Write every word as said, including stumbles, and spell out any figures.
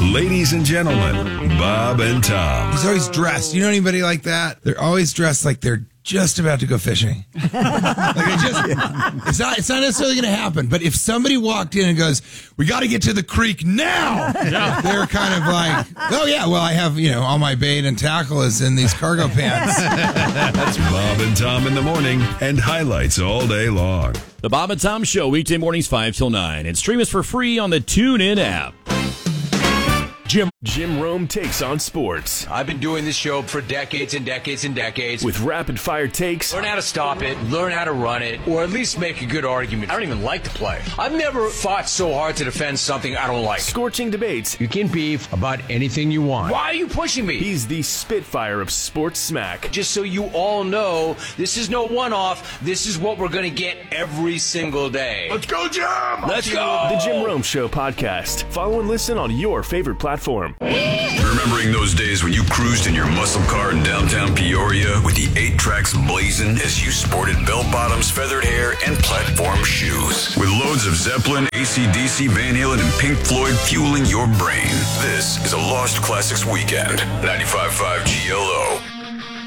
Ladies and gentlemen, Bob and Tom. He's always dressed. You know anybody like that? They're always dressed like they're just about to go fishing. Like they just, it's not, it's not necessarily going to happen, but if somebody walked in and goes, we got to get to the creek now, yeah. They're kind of like, oh yeah, well I have, you know, all my bait and tackle is in these cargo pants. That's Bob and Tom in the morning and highlights all day long. The Bob and Tom Show, weekday mornings five till nine, and stream us for free on the TuneIn app. Jim Jim Rome takes on sports. I've been doing this show for decades and decades and decades. With rapid fire takes. Learn how to stop it, learn how to run it, or at least make a good argument. I don't even like to play. I've never fought so hard to defend something I don't like. Scorching debates. You can beef about anything you want. Why are you pushing me? He's the spitfire of sports smack. Just so you all know, this is no one-off. This is what we're going to get every single day. Let's go, Jim! Let's go! The Jim Rome Show podcast. Follow and listen on your favorite platform. Remembering those days when you cruised in your muscle car in downtown Peoria with the eight tracks blazing as you sported bell-bottoms, feathered hair, and platform shoes. With loads of Zeppelin, A C D C, Van Halen, and Pink Floyd fueling your brain. This is a Lost Classics weekend. ninety-five point five G L O.